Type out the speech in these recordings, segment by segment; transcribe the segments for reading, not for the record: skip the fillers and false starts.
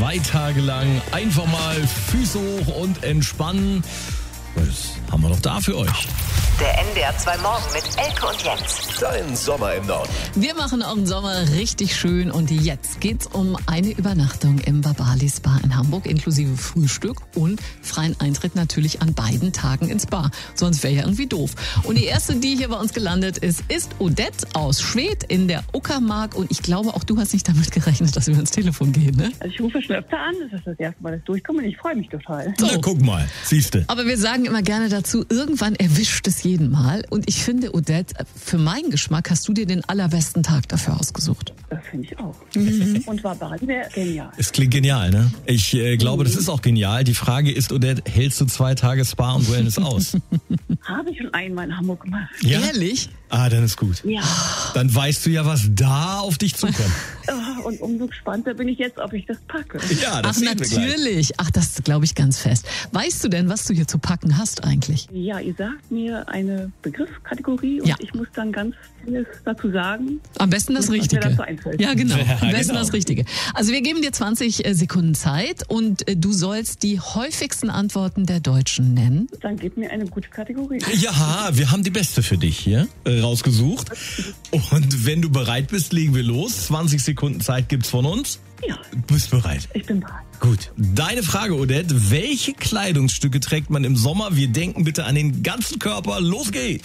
2 Tage lang einfach mal Füße hoch und entspannen. Das haben wir doch da für euch. Der NDR 2 Morgen mit Elke und Jens. Dein Sommer im Norden. Wir machen euren Sommer richtig schön und jetzt geht's um eine Übernachtung im Babali Spa in Hamburg inklusive Frühstück und freien Eintritt natürlich an beiden Tagen ins Spa. Sonst wäre ja irgendwie doof. Und die erste, die hier bei uns gelandet ist Odette aus Schwedt in der Uckermark und ich glaube auch du hast nicht damit gerechnet, dass wir ins Telefon gehen, ne? Also ich rufe schon öfter an, das ist das erste Mal, dass ich durchkomme und ich freue mich total. Na, guck mal, siehste. Aber wir sagen immer gerne dazu, irgendwann erwischt es jeden Mal. Und ich finde, Odette, für meinen Geschmack hast du dir den allerbesten Tag dafür ausgesucht. Das finde ich auch. Und war Bali wäre genial. Es klingt genial, ne? Ich glaube, das ist auch genial. Die Frage ist, Odette, hältst du 2 Tage Spa und Wellness aus? Habe ich schon einmal in Hamburg gemacht. Ja? Ehrlich? Ah, dann ist gut. Ja. Dann weißt du ja, was da auf dich zukommt. Und umso gespannter bin ich jetzt, ob ich das packe. Ja, das Ach, sehen wir gleich. natürlich. Ach, das glaube ich ganz fest. Weißt du denn, was du hier zu packen hast eigentlich? Ja, ihr sagt mir eine Begriffskategorie und Ja. ich muss dann ganz vieles dazu sagen. Am besten das Was mir Richtige. dazu einfällt. Ja, genau. Ja, Am besten genau. das Richtige. Also wir geben dir 20 Sekunden Zeit und du sollst die häufigsten Antworten der Deutschen nennen. Dann gib mir eine gute Kategorie. Ja, wir haben die beste für dich hier rausgesucht. Und wenn du bereit bist, legen wir los. 20 Sekunden Zeit gibt's von uns. Ja, Du bist bereit. ich bin bereit. Gut. Deine Frage, Odette. Welche Kleidungsstücke trägt man im Sommer? Wir denken bitte an den ganzen Körper. Los geht's.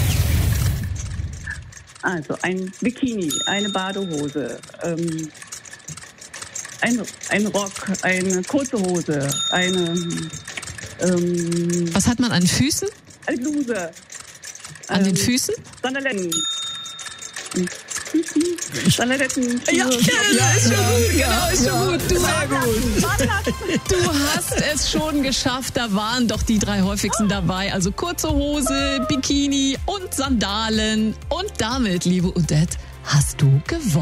Also ein Bikini, eine Badehose, ein Rock, eine kurze Hose, eine Was hat man an Füßen? Bluse. An den Füßen? Sandaletten. Sandaletten. Ja, ist schon gut. Genau, ist schon gut. Du hast es schon geschafft. Da waren doch die 3 häufigsten dabei. Also kurze Hose, Bikini und Sandalen. Und damit, liebe Odette, hast du gewonnen.